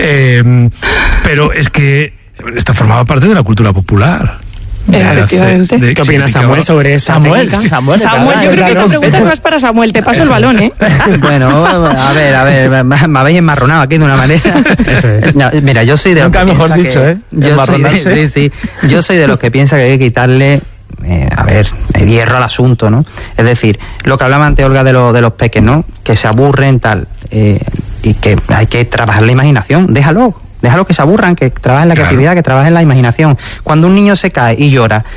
Pero es que esto formaba parte de la cultura popular. Efectivamente. ¿Qué opina Samuel sobre esa Samuel, técnica? Samuel, yo creo que esta pregunta es más para Samuel. Te paso el balón, ¿eh? Bueno, a ver, me habéis enmarronado aquí de una manera. Eso es. No, mira, yo soy de los que mejor piensa dicho, que, yo soy de los que piensa que hay que quitarle el hierro al asunto, ¿no? Es decir, lo que hablaba antes Olga de los peques, ¿no? Que se aburren, tal, y que hay que trabajar la imaginación. Déjalo que se aburran, que trabajen la creatividad, que trabajen la imaginación. Cuando un niño se cae y llora,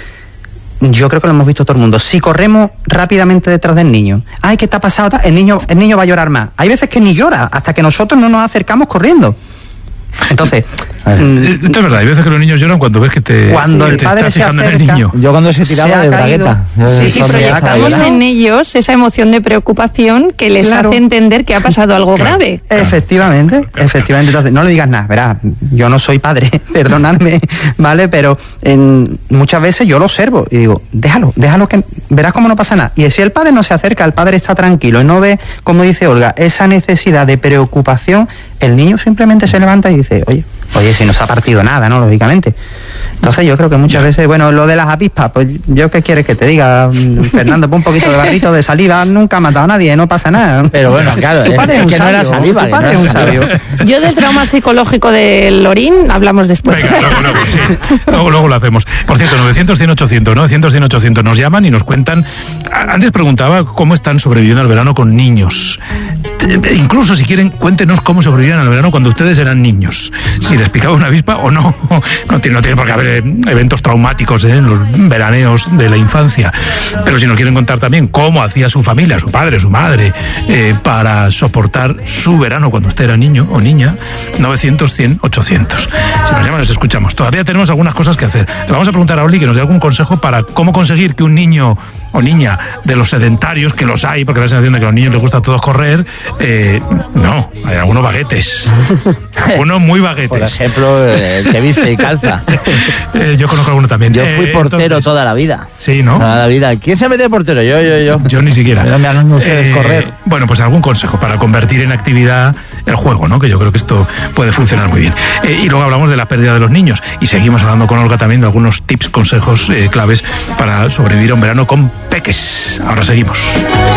yo creo que lo hemos visto todo el mundo. Si corremos rápidamente detrás del niño, ay, ¿qué te ha pasado? El niño va a llorar más. Hay veces que ni llora, hasta que nosotros no nos acercamos corriendo. Entonces, esto es verdad, hay veces que los niños lloran cuando ves que cuando el padre se acerca, el niño. Yo cuando se tiraba de bragueta. Y proyectamos en ellos esa emoción de preocupación que les hace entender que ha pasado algo grave. Efectivamente. Entonces, no le digas nada, verás, yo no soy padre, perdonadme, ¿vale? Pero muchas veces yo lo observo y digo, déjalo que verás cómo no pasa nada. Y si el padre no se acerca, el padre está tranquilo y no ve, como dice Olga, esa necesidad de preocupación, el niño simplemente se levanta y dice, oye, si no se ha partido nada, ¿no? Lógicamente. Entonces yo creo que muchas veces, bueno, lo de las avispas, pues yo qué quieres que te diga, Fernando, pon un poquito de barrito de saliva, nunca ha matado a nadie, no pasa nada. Pero bueno, claro, tu padre es un que no era saliva, tu padre es un sabio. Yo del trauma psicológico del Lorín hablamos después. Venga, luego lo hacemos. Por cierto, 900-100-800, 900-100-800 nos llaman y nos cuentan. Antes preguntaba cómo están sobreviviendo al verano con niños. Incluso si quieren, cuéntenos cómo sobrevivían al verano cuando ustedes eran niños. Si les picaba una avispa o no. No tiene por qué haber eventos traumáticos en los veraneos de la infancia. Pero si nos quieren contar también cómo hacía su familia, su padre, su madre, para soportar su verano cuando usted era niño o niña, 900-100-800. Si nos llaman, les escuchamos. Todavía tenemos algunas cosas que hacer. Le vamos a preguntar a Oli que nos dé algún consejo para cómo conseguir que un niño o niña de los sedentarios, que los hay, porque la sensación de que a los niños les gusta a todos correr, no, hay algunos baguetes. Algunos muy baguetes. Por ejemplo, el que viste y calza. Yo conozco alguno también. Yo fui portero toda la vida. Sí, ¿no? Toda la vida. ¿Quién se mete de portero? Yo. Yo ni siquiera. Pero me hagan ustedes correr. Bueno, pues algún consejo para convertir en actividad el juego, ¿no? Que yo creo que esto puede funcionar muy bien. Y luego hablamos de la pérdida de los niños. Y seguimos hablando con Olga también de algunos tips, consejos claves para sobrevivir a un verano con peques. Ahora seguimos.